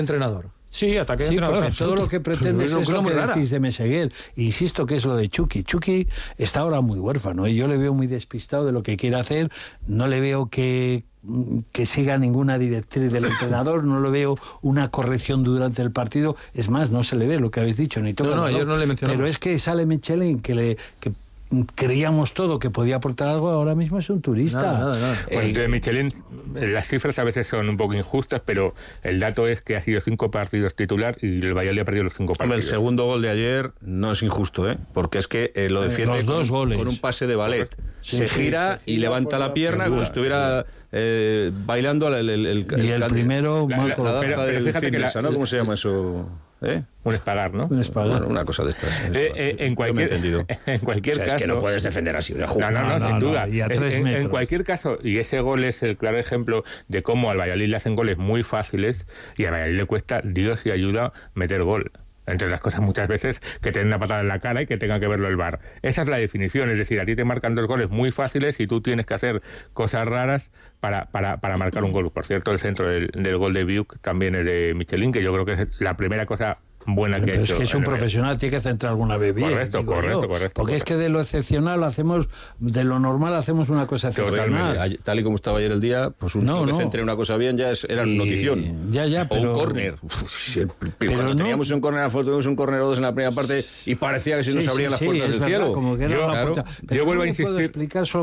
entrenador. Sí, ataque de entrenador. Todo lo que pretende es lo que decís de Meseguer. Insisto que es lo de Chucky. Chucky está ahora muy huérfano. Yo le veo muy despistado de lo que quiere hacer. No le veo que siga ninguna directriz del entrenador, no lo veo una corrección durante el partido. Es más, no se le ve lo que habéis dicho. Ni no, ayer no le mencionamos. Pero es que sale Michelin, que creíamos todo que podía aportar algo, ahora mismo es un turista. Nada. Bueno, entonces Michelin, las cifras a veces son un poco injustas, pero el dato es que ha sido 5 partidos titular y el Valladolid ha perdido los 5 partidos. El segundo gol de ayer no es injusto, porque es que lo defiende los dos goles con un pase de ballet. Se gira y levanta la pierna como si estuviera bailando el primero la danza del fitness, ¿no? ¿Cómo se llama eso? Un espagar, ¿no? Un espagar. Bueno, una cosa de estas. En cualquier caso... Es que no puedes defender así una jugada. No, sin duda. Y a 3 metros. En cualquier caso, y ese gol es el claro ejemplo de cómo al Valladolid le hacen goles muy fáciles y al Valladolid le cuesta, Dios y ayuda, meter gol. Entre las cosas muchas veces que te den una patada en la cara y que tenga que verlo el VAR. Esa es la definición, es decir, a ti te marcan 2 goles muy fáciles y tú tienes que hacer cosas raras para marcar un gol. Por cierto, el centro del gol de Biuk también es de Michelin, que yo creo que es la primera cosa buena que ha hecho. Es que es un profesional, tiene que centrar alguna vez bien. Correcto. Porque es que de lo excepcional de lo normal hacemos una cosa excepcional. Tal y como estaba ayer el día, pues un tío que centre una cosa bien ya era notición. Ya, pero... O un córner. Cuando teníamos un córner, tuvimos un córner o 2 en la primera parte y parecía que se nos abrían las puertas del cielo. Como que era una puerta. Yo vuelvo a insistir.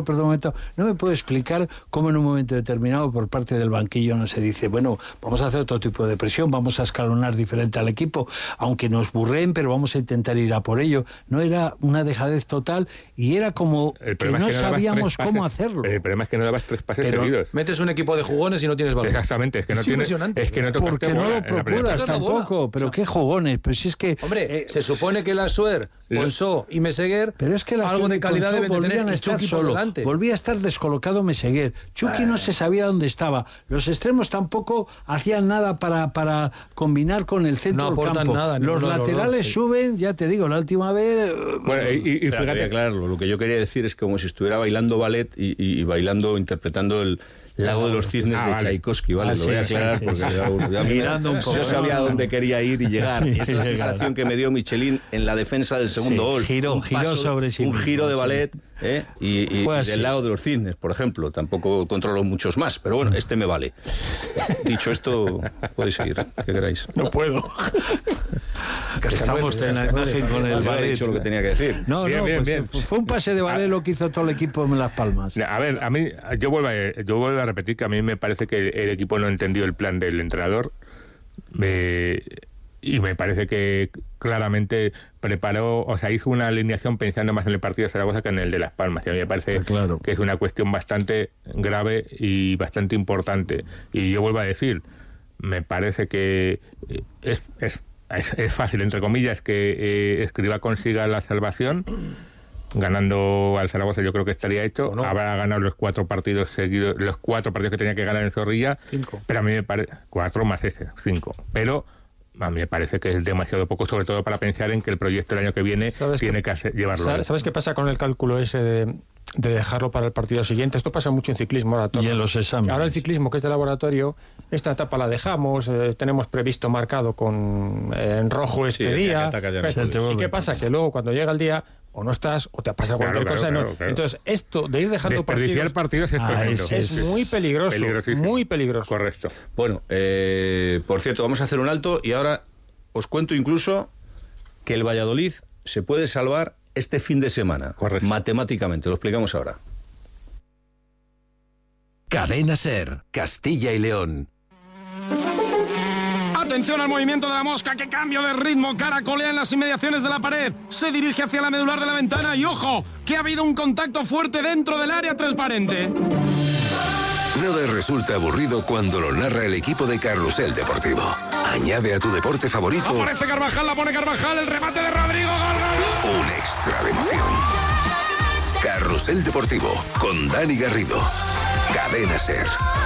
No me puedo explicar cómo en un momento determinado por parte del banquillo no se dice, bueno, vamos a hacer otro tipo de presión, vamos a escalonar diferente al equipo, aunque nos burren, pero vamos a intentar ir a por ello. No, era una dejadez total y era como que no sabíamos cómo hacerlo. El problema es que no dabas 3 pases seguidos. Metes un equipo de jugones y no tienes balón. Exactamente, es que no tienes. Es que no te porque no lo procuras tampoco. Pero qué jugones. Pero si es que. Hombre, se supone que Lassuer, Ponsó y Meseguer, pero es que algo de calidad deben de tener. A estar solo. Volvía a estar descolocado Meseguer. Chucky no se sabía dónde estaba. Los extremos tampoco hacían nada para combinar con el centro del campo. Nada, los laterales suben, ya te digo, la última vez... Bueno, y fíjate, claro, lo que yo quería decir es que como si estuviera bailando ballet y bailando, interpretando el Lago de los Cisnes de Tchaikovsky, ¿vale? Lo voy a aclarar porque yo sabía a dónde quería ir y llegar. Y esa es la sensación que me dio Michelin en la defensa del segundo gol. Un giro de ballet y del Lago de los Cisnes, por ejemplo. Tampoco controlo muchos más, pero bueno, este me vale. Dicho esto, podéis seguir, ¿qué queráis? No puedo. Estamos en la imagen con el ballet. He dicho lo que tenía que decir. Bien. Fue un pase de ballet lo que hizo todo el equipo en Las Palmas. A ver, a mí, yo vuelvo a repetir que a mí me parece que el equipo no entendió el plan del entrenador y me parece que claramente preparó, o sea, hizo una alineación pensando más en el partido de Zaragoza que en el de Las Palmas, y a mí me parece que es una cuestión bastante grave y bastante importante. Y yo vuelvo a decir, me parece que es fácil, entre comillas, que Escribá consiga la salvación. Ganando al Zaragoza yo creo que estaría hecho. No. Habrá ganado los 4 partidos seguidos, los 4 partidos que tenía que ganar en Zorrilla. 5. Pero a mí me parece 4 más 5. Pero a mí me parece que es demasiado poco, sobre todo para pensar en que el proyecto del año que viene tiene que llevarlo. ¿Sabes qué pasa con el cálculo ese de dejarlo para el partido siguiente? Esto pasa mucho en ciclismo ahora. Y en los exámenes. Ahora el ciclismo, que es de laboratorio, esta etapa la dejamos, tenemos previsto marcado en rojo este día. ¿Y qué pasa? Que luego cuando llega el día o no estás, o te pasa cualquier cosa. Claro. Entonces, esto de ir dejando partidos es muy peligroso. Muy peligroso. Correcto. Bueno, por cierto, vamos a hacer un alto y ahora os cuento incluso que el Valladolid se puede salvar este fin de semana. Correcto. Matemáticamente, lo explicamos ahora. Cadena SER, Castilla y León. Atención al movimiento de la mosca, qué cambio de ritmo, caracolea en las inmediaciones de la pared, se dirige hacia la medular de la ventana y ¡ojo!, que ha habido un contacto fuerte dentro del área transparente. Nada resulta aburrido cuando lo narra el equipo de Carrusel Deportivo. Añade a tu deporte favorito... Aparece Carvajal, la pone Carvajal, el remate de Rodrigo, gol. Un extra de emoción. Carrusel Deportivo, con Dani Garrido. Cadena SER.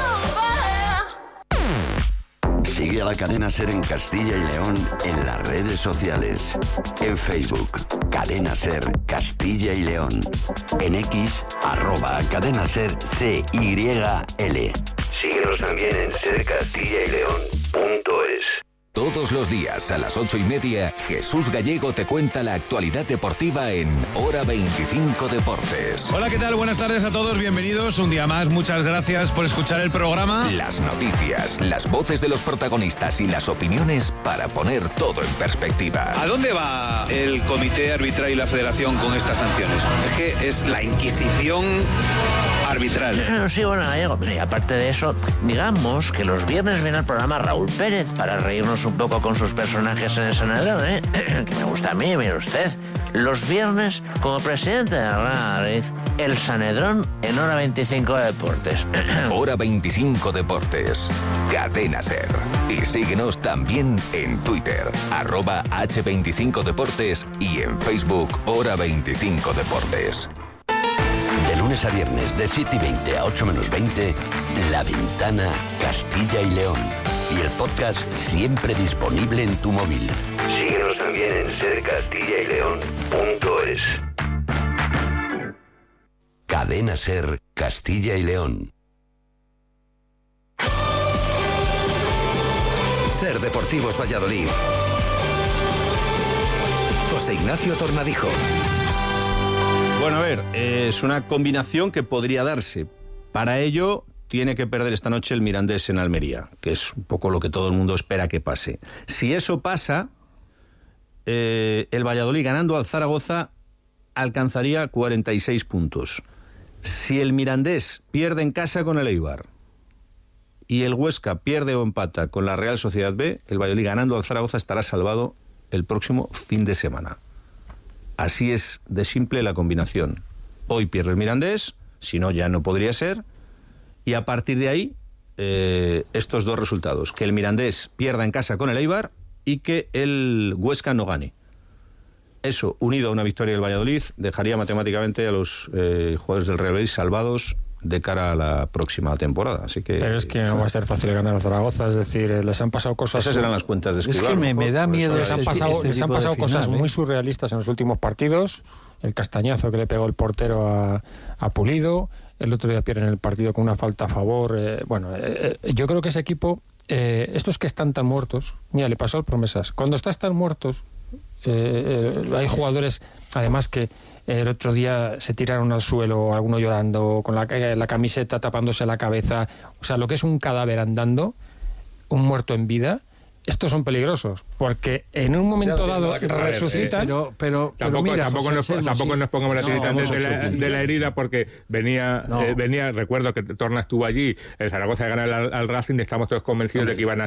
Sigue a la Cadena SER en Castilla y León en las redes sociales. En Facebook, Cadena SER Castilla y León. En X, @Cadena SER CYL. Síguenos también en sercastillaYleón.es. Todos los días a las 8:30, Jesús Gallego te cuenta la actualidad deportiva en Hora 25 Deportes. Hola, ¿qué tal? Buenas tardes a todos, bienvenidos un día más. Muchas gracias por escuchar el programa. Las noticias, las voces de los protagonistas y las opiniones para poner todo en perspectiva. ¿A dónde va el comité arbitral y la federación con estas sanciones? Es que es la Inquisición arbitral. Sí, bueno, Gallego, y aparte de eso, digamos que los viernes viene al programa Raúl Pérez para reírnos un poco con sus personajes en el Sanedrón, que me gusta a mí, mire usted. Los viernes, como presidente de la Real Madrid, el Sanedrón en Hora 25 Deportes. Hora 25 Deportes, Cadena SER. Y síguenos también en Twitter, @H25 Deportes y en Facebook, Hora 25 Deportes. De lunes a viernes, de 7:20 a 8:20, La Ventana, Castilla y León. Y el podcast siempre disponible en tu móvil. Síguenos también en sercastillayleón.es. Cadena SER, Castilla y León. SER Deportivos Valladolid. José Ignacio Tornadijo. Bueno, a ver, es una combinación que podría darse. Para ello tiene que perder esta noche el Mirandés en Almería, que es un poco lo que todo el mundo espera que pase. Si eso pasa, el Valladolid ganando al Zaragoza alcanzaría 46 puntos. Si el Mirandés pierde en casa con el Eibar y el Huesca pierde o empata con la Real Sociedad B, el Valladolid ganando al Zaragoza estará salvado el próximo fin de semana. Así es de simple la combinación. Hoy pierde el Mirandés, si no ya no podría ser, y a partir de ahí estos dos resultados, que el Mirandés pierda en casa con el Eibar y que el Huesca no gane. Eso, unido a una victoria del Valladolid, dejaría matemáticamente a los jugadores del Real Madrid salvados de cara a la próxima temporada. Así que, pero es que no va a ser fácil ganar a Zaragoza, es decir, les han pasado cosas... Esas eran las cuentas de Escribano. Es que me da miedo... Les han pasado cosas muy surrealistas en los últimos partidos. El castañazo que le pegó el portero a Pulido, el otro día pierden el partido con una falta a favor. Yo creo que ese equipo, estos que están tan muertos, mira, le pasó al Promesas, cuando estás tan muertos, hay jugadores, además, que el otro día se tiraron al suelo, alguno llorando, con la camiseta tapándose la cabeza, o sea, lo que es un cadáver andando, un muerto en vida. Estos son peligrosos, porque en un momento dado resucitan. Pero tampoco nos pongamos la tirita de la herida, porque venía, recuerdo que Torna estuvo allí, el Zaragoza ganar al Racing, y estamos todos convencidos de que iban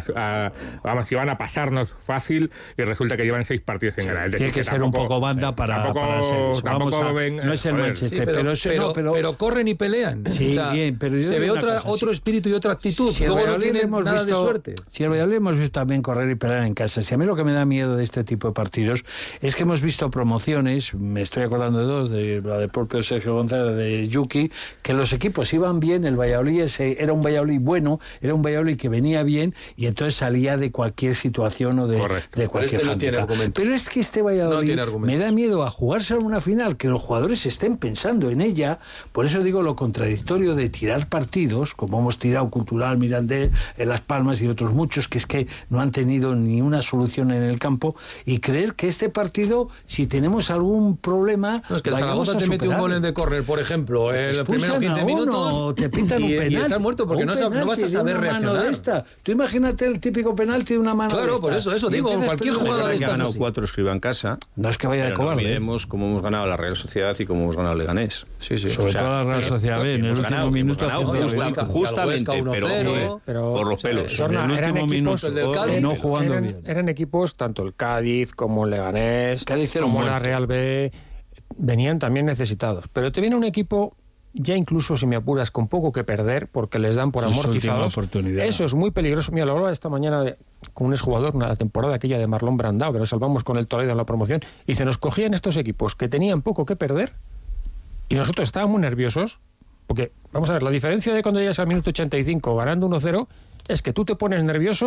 a pasarnos fácil, y resulta que llevan 6 partidos sin ganar. Tiene que ser un poco banda para hacer eso. No es el Manchester, pero corren y pelean. Sí, o sea, bien, pero se ve otro espíritu y otra actitud. Luego no tienen nada de suerte. Si el Valladolid hemos visto también correr y pelear en casa. Si a mí lo que me da miedo de este tipo de partidos es que hemos visto promociones, me estoy acordando de dos, de la del propio Sergio González, de Yuki, que los equipos iban bien, el Valladolid era un Valladolid bueno, era un Valladolid que venía bien y entonces salía de cualquier situación o de cualquier handicap. Pero es que este Valladolid me da miedo a jugarse a una final, que los jugadores estén pensando en ella. Por eso digo lo contradictorio de tirar partidos, como hemos tirado Cultural, Mirandés, en Las Palmas y otros muchos, que es que no han tenido ni una solución en el campo, y creer que este partido, si tenemos algún problema, no, es que el Zaragoza te mete un gol de córner, por ejemplo, en los primeros 15 minutos, te pintan un penalti, y estás muerto porque no vas a saber reaccionar. Tú imagínate el típico penalti de una mano. Claro, por eso digo, cualquier jugada de estas. Ha ganado 4 Escribá en casa. No es que vaya de cobarde. No olvidemos cómo hemos ganado a la Real Sociedad y cómo hemos ganado al Leganés. Sí. Sobre todo la Real Sociedad B, en el último minuto. Justamente, pero por los pelos. En el último minuto, no jugando bien. Eran equipos, tanto el Cádiz como el Leganés, como la Real B, venían también necesitados. Pero te viene un equipo, ya incluso si me apuras, con poco que perder, porque les dan por amortizados. Eso es muy peligroso. Mira, lo hablaba esta mañana con un exjugador, la temporada aquella de Marlon Brandao, que nos salvamos con el Toledo en la promoción, y se nos cogían estos equipos que tenían poco que perder, y nosotros estábamos muy nerviosos, porque, vamos a ver, la diferencia de cuando llegas al minuto 85 ganando 1-0, es que tú te pones nervioso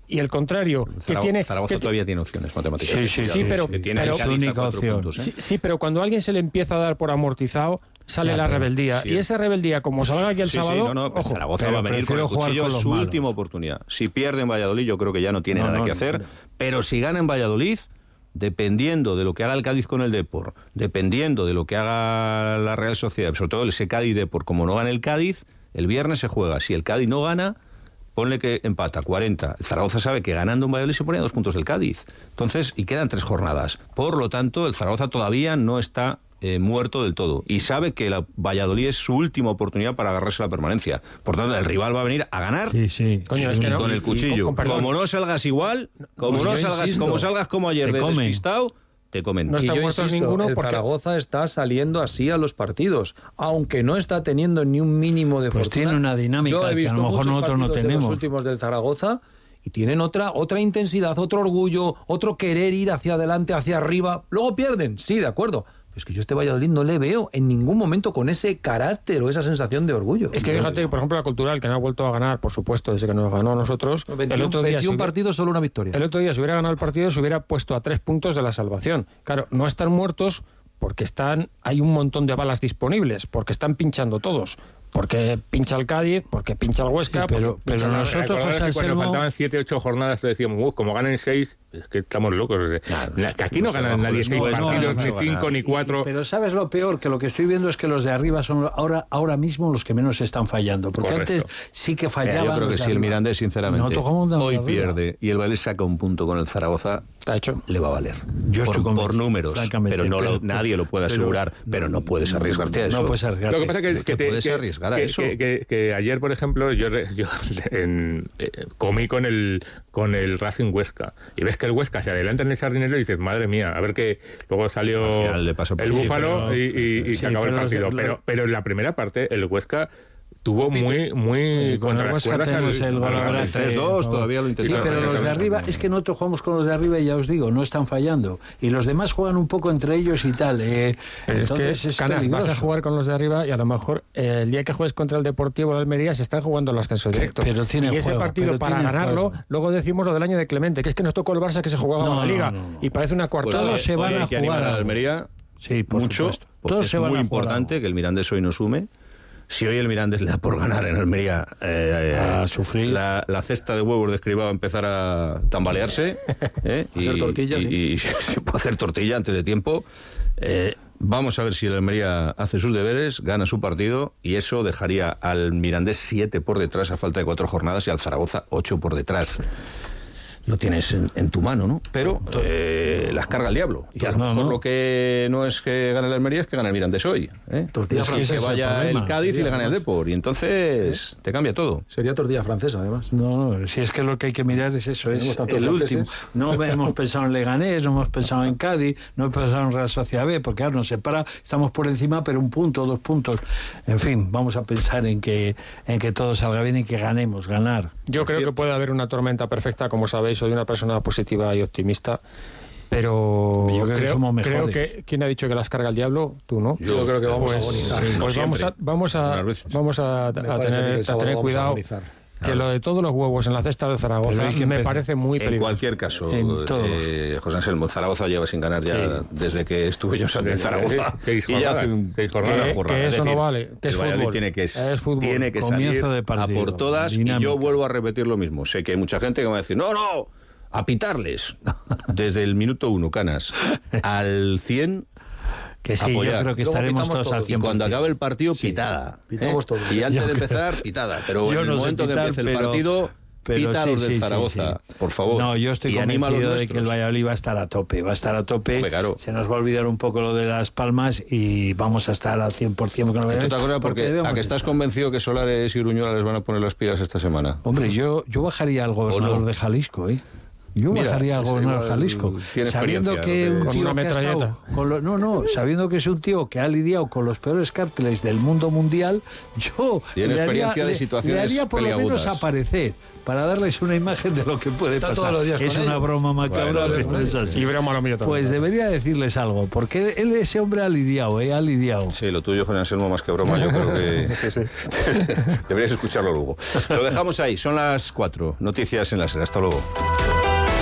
y el contrario, Zaragoza todavía tiene opciones matemáticas. Sí, pero es la única opción. Puntos, sí, pero cuando a alguien se le empieza a dar por amortizado, sale la rebeldía. Sí. Y esa rebeldía, como salga aquí el sábado... ojo, Zaragoza va a venir con el cuchillo, es su última oportunidad. Si pierde en Valladolid, yo creo que ya no tiene nada que hacer. Pero si gana en Valladolid, dependiendo de lo que haga el Cádiz con el Depor, dependiendo de lo que haga la Real Sociedad, sobre todo ese Cádiz-Depor, como no gana el Cádiz, el viernes se juega. Si el Cádiz no gana, ponle que empata, 40. El Zaragoza sabe que ganando en Valladolid se pone a 2 puntos del Cádiz. Entonces, y quedan 3 jornadas. Por lo tanto, el Zaragoza todavía no está muerto del todo. Y sabe que la Valladolid es su última oportunidad para agarrarse la permanencia. Por tanto, el rival va a venir a ganar Coño, es que con el cuchillo. Como no salgas igual, como salgas como ayer de despistado, te comen. No está muerto ninguno porque Zaragoza está saliendo así a los partidos, aunque no está teniendo ni un mínimo de fortuna. Tiene una dinámica Yo he visto que a lo mejor muchos nosotros no tenemos. De los últimos del Zaragoza y tienen otra intensidad, otro orgullo, otro querer ir hacia adelante, hacia arriba. Luego pierden, sí, de acuerdo. Es que yo este Valladolid no le veo en ningún momento con ese carácter o esa sensación de orgullo. Es que fíjate, por ejemplo, la Cultural, que no ha vuelto a ganar, por supuesto, desde que nos ganó a nosotros. 21 partidos, solo una victoria. El otro día, si hubiera ganado el partido, se hubiera puesto a 3 puntos de la salvación. Claro, no están muertos porque hay un montón de balas disponibles, porque están pinchando todos. Porque pincha el Cádiz, porque pincha el Huesca. Sí, pero nosotros, José Anselmo, cuando faltaban 7-8 jornadas, le decíamos, como ganen 6, es que estamos locos. Que aquí no gana nadie 6 partidos, ni 5, ni 4. Pero ¿sabes lo peor? Que lo que estoy viendo es que los de arriba son ahora mismo los que menos están fallando. Porque antes sí que fallaban. Yo creo que si el Mirandés, sinceramente, hoy pierde y el Valladolid saca un punto con el Zaragoza, está hecho, le va a valer. Por números. Pero nadie lo puede asegurar. Pero no puedes arriesgarte a eso. No puedes arriesgarte. Lo que pasa es que puedes arriesgar. Que ayer, por ejemplo, yo comí con el Racing Huesca y ves que el Huesca se adelanta en el Sardinero y dices, madre mía, a ver que luego salió el Búfalo y se acabó el partido. Pero en la primera parte el Huesca tuvo muy contra las cuerdas el gol 3-2, todavía lo intentaron. Sí, pero los de arriba, es que nosotros jugamos con los de arriba y ya os digo, no están fallando. Y los demás juegan un poco entre ellos y tal. Pero entonces, es que, Canas, vas a jugar con los de arriba y a lo mejor el día que juegues contra el Deportivo de Almería se están jugando el ascenso directo. Y ese partido, para ganarlo, luego decimos lo del año de Clemente, que es que nos tocó el Barça que se jugaba la Liga y parece una coartada. Todos se van a jugar a Almería mucho, porque es muy importante que el Mirandés hoy no sume. Si hoy el Mirandés le da por ganar en Almería a sufrir, la cesta de huevos de Escribá va a empezar a tambalearse y se puede hacer tortilla antes de tiempo. Vamos a ver si el Almería hace sus deberes, gana su partido y eso dejaría al Mirandés 7 por detrás a falta de 4 jornadas y al Zaragoza 8 por detrás. Lo tienes en tu mano, ¿no? Pero las carga el diablo. Y a lo mejor lo que no es que gane el Almería es que gane el Mirandés hoy. Tortilla francesa. Que vaya el Cádiz y le gane el Depor. Y entonces te cambia todo. Sería tortilla francesa, además. No, si es que lo que hay que mirar es eso, es el último. No hemos pensado en Leganés, no hemos pensado en Cádiz, no hemos pensado en Real Sociedad B, porque ahora nos separa, estamos por encima, pero 1 punto, 2 puntos. En fin, vamos a pensar en que todo salga bien y que ganemos, ganar. Yo creo que puede haber una tormenta perfecta, como sabéis. Soy una persona positiva y optimista, pero yo creo que ¿quién ha dicho que las carga el diablo? Tú, ¿no? Yo creo que vamos a agonizar. Pues vamos a tener cuidado. Que lo de todos los huevos en la cesta de Zaragoza me parece muy peligroso. En cualquier caso, José Anselmo, Zaragoza lleva sin ganar ya desde que estuve yo en Zaragoza. Y ya hace 6 jornadas. Que eso no vale. Que es fútbol. Tiene que salir a por todas. Dinámica. Y yo vuelvo a repetir lo mismo. Sé que hay mucha gente que me va a decir, no, a pitarles. Desde el minuto 1, Canas, al 100... Que sí, apoyar. Yo creo que estaremos todos al 100%. Y cuando acabe el partido, pitada. Pitamos todos. Y antes de empezar, pitada. Pero en el momento que empiece el partido, pita a los del Zaragoza, por favor. No, yo estoy convencido de que el Valladolid va a estar a tope. Claro. Se nos va a olvidar un poco lo de Las Palmas y vamos a estar al 100% con el Valladolid. ¿Tú te acuerdas? Porque ¿a que estás convencido que Solares y Uruñuela les van a poner las pilas esta semana? Hombre, yo bajaría al gobernador de Jalisco, Yo bajaría al gobernador Jalisco, sabiendo que un con tío una metralleta. Sabiendo que es un tío que ha lidiado con los peores cárteles del mundo mundial, yo le haría por lo menos aparecer, para darles una imagen de lo que puede pasar. Todos los días es una broma macabra, pero es así. Y broma lo mío también. Pues debería decirles algo, porque ese hombre ha lidiado. Sí, lo tuyo, Juan Anselmo, más que broma, yo creo que deberías escucharlo luego. Lo dejamos ahí, son las 4. Noticias en la SER. Hasta luego.